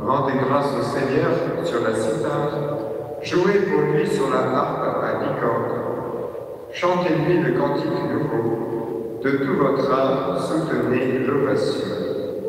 Rendez grâce au Seigneur sur la cithare, jouez pour lui sur la harpe à 10 cordes. Chantez-lui le cantique nouveau, de tout votre âme soutenez l'ovation.